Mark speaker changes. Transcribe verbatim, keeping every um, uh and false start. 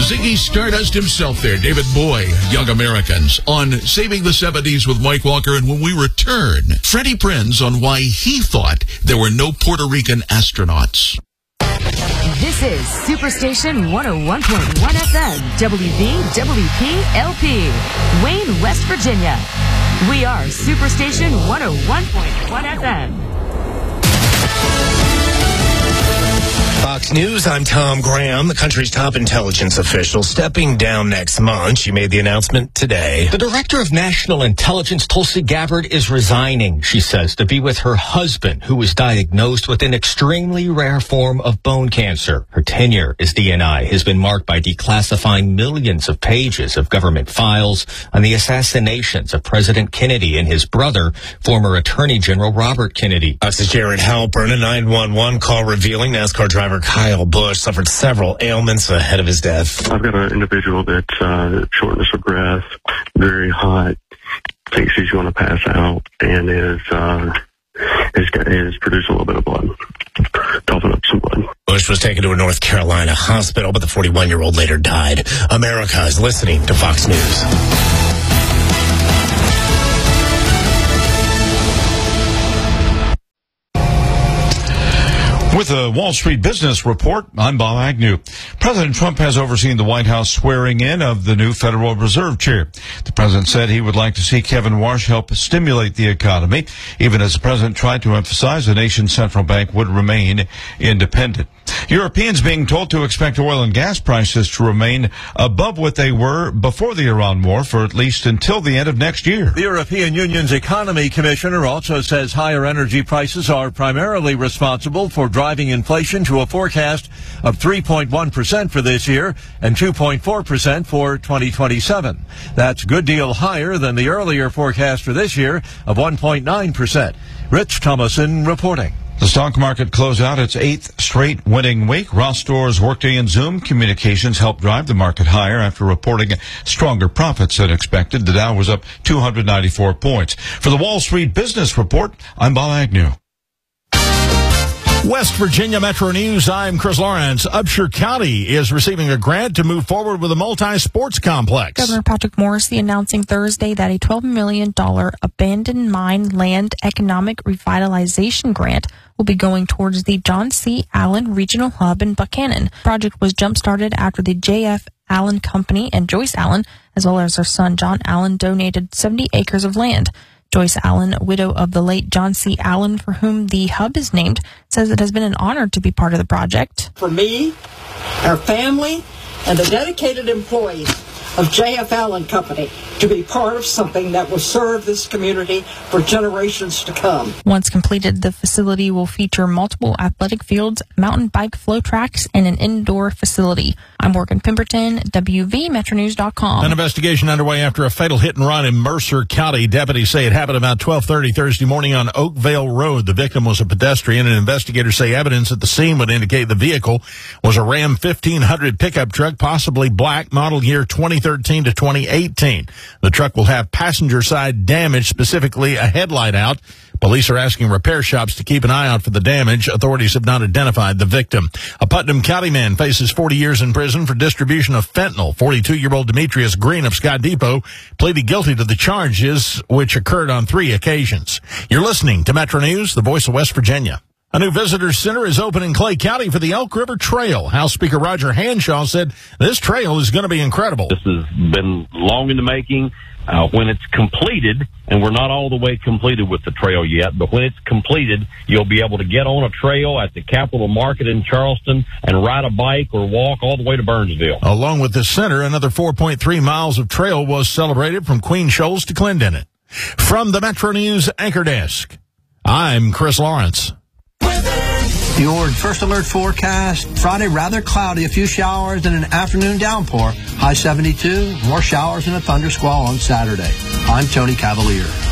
Speaker 1: Ziggy Stardust himself there, David Bowie, Young Americans, on Saving the seventies with Mike Walker. And when we return, Freddie Prinze on why he thought there were no Puerto Rican astronauts.
Speaker 2: This is Superstation one oh one point one F M, W V W P L P, Wayne, West Virginia. We are Superstation one oh one point one F M.
Speaker 3: Fox News, I'm Tom Graham, the country's top intelligence official, stepping down next month. She made the announcement today.
Speaker 4: The director of national intelligence, Tulsi Gabbard, is resigning, she says, to be with her husband, who was diagnosed with an extremely rare form of bone cancer. Her tenure as D N I has been marked by declassifying millions of pages of government files on the assassinations of President Kennedy and his brother, former Attorney General Robert Kennedy.
Speaker 3: This is Jared Halpern, a nine one one call revealing NASCAR driver Kyle Busch suffered several ailments ahead of his death.
Speaker 5: I've got an individual that's uh, shortness of breath, very hot, thinks he's going to pass out, and is uh, is, is producing a little bit of blood, coughing up some blood.
Speaker 3: Busch was taken to a North Carolina hospital, but the forty-one-year-old later died. America is listening to Fox News.
Speaker 6: With the Wall Street Business Report, I'm Bob Agnew. President Trump has overseen the White House swearing in of the new Federal Reserve Chair. The president said he would like to see Kevin Warsh help stimulate the economy, even as the president tried to emphasize the nation's central bank would remain independent. Europeans being told to expect oil and gas prices to remain above what they were before the Iran war for at least until the end of next year.
Speaker 7: The European Union's economy commissioner also says higher energy prices are primarily responsible for driving inflation to a forecast of three point one percent for this year and two point four percent for twenty twenty-seven. That's a good deal higher than the earlier forecast for this year of one point nine percent. Rich Thomason reporting.
Speaker 6: The stock market closed out its eighth straight winning week. Ross Stores, Workday, and Zoom Communications helped drive the market higher after reporting stronger profits than expected. The Dow was up two hundred ninety-four points. For the Wall Street Business Report, I'm Bob Agnew.
Speaker 8: West Virginia Metro News, I'm Chris Lawrence. Upshur County is receiving a grant to move forward with a multi-sports complex.
Speaker 9: Governor Patrick Morrisey announcing Thursday that a twelve million dollars abandoned mine land economic revitalization grant will be going towards the John C. Allen Regional Hub in Buchanan. The project was jump-started after the J F. Allen Company and Joyce Allen, as well as their son John Allen, donated seventy acres of land. Joyce Allen, widow of the late John C. Allen, for whom the hub is named, says it has been an honor to be part of the project.
Speaker 10: For me, our family, and the dedicated employees of J F. Allen Company to be part of something that will serve this community for generations to come.
Speaker 9: Once completed, the facility will feature multiple athletic fields, mountain bike flow tracks, and an indoor facility. I'm Morgan Pemberton, W V Metro News dot com.
Speaker 8: An investigation underway after a fatal hit and run in Mercer County. Deputies say it happened about twelve thirty Thursday morning on Oakvale Road. The victim was a pedestrian, and investigators say evidence at the scene would indicate the vehicle was a Ram fifteen hundred pickup truck, possibly black, model year twenty thirteen to twenty eighteen. The truck will have passenger side damage, specifically a headlight out. Police are asking repair shops to keep an eye out for the damage. Authorities have not identified the victim. A Putnam County man faces forty years in prison for distribution of fentanyl. forty-two-year-old Demetrius Green of Scott Depot pleaded guilty to the charges, which occurred on three occasions. You're listening to Metro News, the voice of West Virginia. A new visitor center is open in Clay County for the Elk River Trail. House Speaker Roger Hanshaw said this trail is going to be incredible.
Speaker 11: This has been long in the making. Uh, when it's completed, and we're not all the way completed with the trail yet, but when it's completed, you'll be able to get on a trail at the Capitol Market in Charleston and ride a bike or walk all the way to Burnsville.
Speaker 8: Along with the center, another four point three miles of trail was celebrated from Queen Shoals to Clendenin. From the Metro News Anchor Desk, I'm Chris Lawrence.
Speaker 12: Your first alert forecast, Friday rather cloudy, a few showers and an afternoon downpour. High seventy-two, more showers and a thunder squall on Saturday. I'm Tony Cavalier.